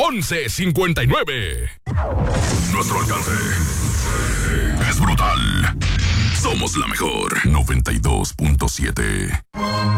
1159. Nuestro alcance es brutal. Somos la mejor 92.7.